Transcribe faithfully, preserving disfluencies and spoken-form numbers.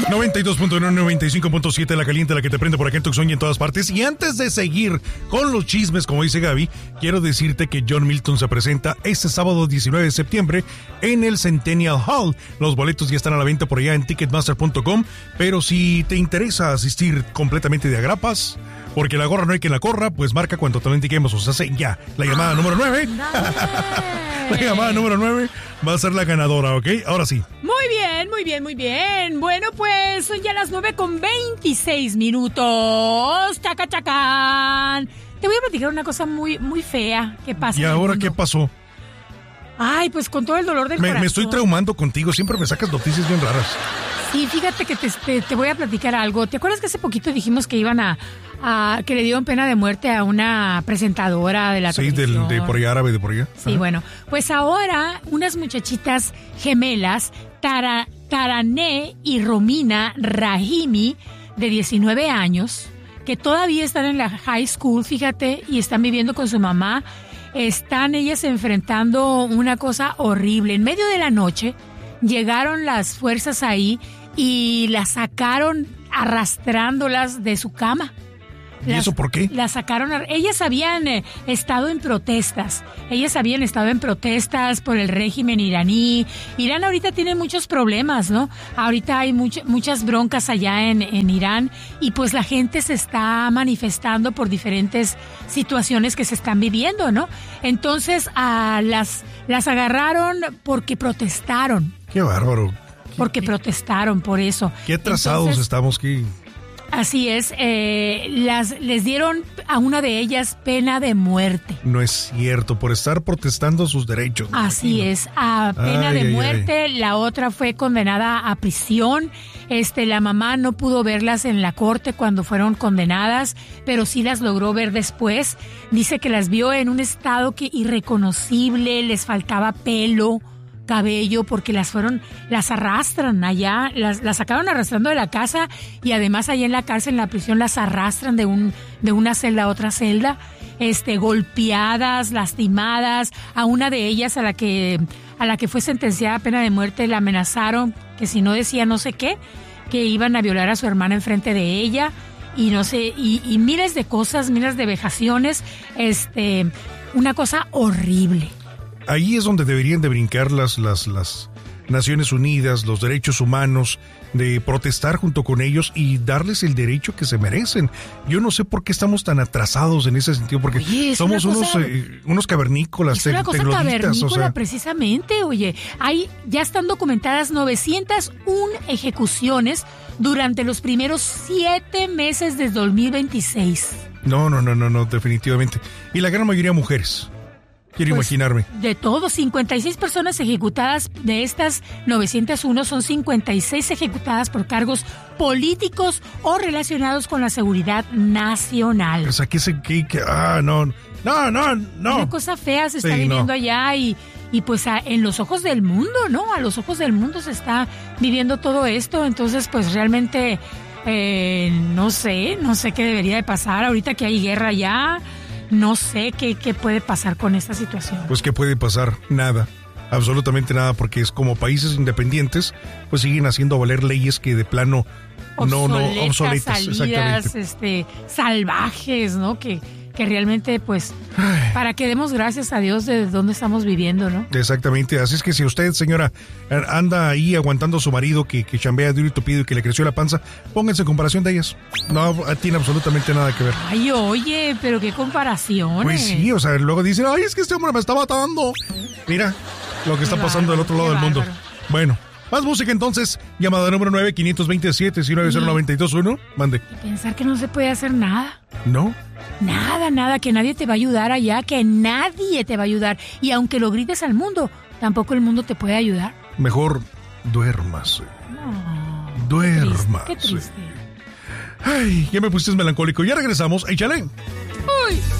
noventa y dos punto uno, noventa y cinco punto siete, la caliente, la que te prende por acá en Tucson y en todas partes. Y antes de seguir con los chismes, como dice Gaby, quiero decirte que John Milton se presenta este sábado diecinueve de septiembre en el Centennial Hall. Los boletos ya están a la venta por allá en ticketmaster punto com, pero si te interesa asistir completamente de agrapas, porque la gorra no hay quien la corra, pues marca cuando te lo indiquemos. O sea, hace ya la llamada número nueve. La llamada número nueve va a ser la ganadora, ¿ok? Ahora sí. Muy bien, muy bien, muy bien. Bueno, pues son ya las nueve con veintiséis minutos. Chaca, chacán. Te voy a platicar una cosa muy, muy fea que pasa. ¿Y ahora qué pasó? Ay, pues con todo el dolor del me, corazón. Me estoy traumando contigo. Siempre me sacas noticias bien raras. Sí, fíjate que te, te, te voy a platicar algo. ¿Te acuerdas que hace poquito dijimos que iban a, a que le dieron pena de muerte a una presentadora de la sí, televisión? Sí, de por allá árabe, de por allá. Sí, Ajá. Bueno, pues ahora unas muchachitas gemelas, Tara, Tarané y Romina Rahimi, de diecinueve años, que todavía están en la high school, fíjate, y están viviendo con su mamá, están ellas enfrentando una cosa horrible. En medio de la noche llegaron las fuerzas ahí y las sacaron arrastrándolas de su cama. ¿Y Las, eso por qué? Las sacaron, a, ellas habían eh, estado en protestas, ellas habían estado en protestas por el régimen iraní. Irán ahorita tiene muchos problemas, ¿no? Ahorita hay much, muchas broncas allá en, en Irán y pues la gente se está manifestando por diferentes situaciones que se están viviendo, ¿no? Entonces a las, las agarraron porque protestaron. Qué bárbaro. Porque ¿Qué, protestaron por eso. Qué atrasados Entonces, estamos aquí. Así es, eh, las, les dieron a una de ellas pena de muerte. No es cierto, por estar protestando sus derechos. Así es, a pena ay, de ay, muerte. Ay. La otra fue condenada a prisión. Este, la mamá no pudo verlas en la corte cuando fueron condenadas, pero sí las logró ver después. Dice que las vio en un estado que irreconocible, les faltaba pelo, cabello, porque las fueron, las arrastran allá, las, las sacaron arrastrando de la casa y además allá en la cárcel, en la prisión, las arrastran de un, de una celda a otra celda, este, golpeadas, lastimadas. A una de ellas, a la que, a la que fue sentenciada a pena de muerte, la amenazaron que si no decía no sé qué, que iban a violar a su hermana enfrente de ella, y no sé, y, y miles de cosas, miles de vejaciones, este, una cosa horrible. Ahí es donde deberían de brincar las, las, las Naciones Unidas, los derechos humanos, de protestar junto con ellos y darles el derecho que se merecen. Yo no sé por qué estamos tan atrasados en ese sentido, porque oye, somos unos, cosa, eh, unos cavernícolas. Es una cosa cavernícola, o sea, precisamente, oye. Hay, ya están documentadas novecientas una ejecuciones durante los primeros siete meses del dos mil veintiséis. No, no, no, no, no, definitivamente. Y la gran mayoría mujeres. Quiero pues, imaginarme. De todo, cincuenta y seis personas ejecutadas. De estas novecientas uno son cincuenta y seis ejecutadas por cargos políticos o relacionados con la seguridad nacional. O sea, que se que, que ah, no, no, no, no. Una cosa fea se está sí, viviendo no. allá y, y pues a, en los ojos del mundo, ¿no? A los ojos del mundo se está viviendo todo esto. Entonces, pues realmente, eh, no sé, no sé qué debería de pasar ahorita que hay guerra allá. No sé qué, qué puede pasar con esta situación. Pues qué puede pasar, nada, absolutamente nada, porque es como países independientes, pues siguen haciendo valer leyes que de plano obsoletas, no, no, obsoletas, salidas, exactamente. este, salvajes, ¿no? Que, que realmente, pues, ay, para que demos gracias a Dios de dónde estamos viviendo, ¿no? Exactamente, así es que si usted, señora, anda ahí aguantando a su marido que, que chambea duro y tupido y que le creció la panza, pónganse en comparación de ellas. No tiene absolutamente nada que ver. Ay, oye, pero qué comparaciones. Pues sí, o sea, luego dicen, ay, es que este hombre me está matando. Mira lo que qué está pasando del otro lado del mundo. Bueno, más música entonces. Llamada número nueve, quinientos veintisiete, diecinueve cero noventa y dos uno. Mande. Y pensar que no se puede hacer nada. ¿No? Nada, nada, que nadie te va a ayudar allá, que nadie te va a ayudar. Y aunque lo grites al mundo, tampoco el mundo te puede ayudar. Mejor duérmase. No. Duérmase. Qué triste. Ay, ya me pusiste melancólico. Ya regresamos. ¡Échale! ¡Uy!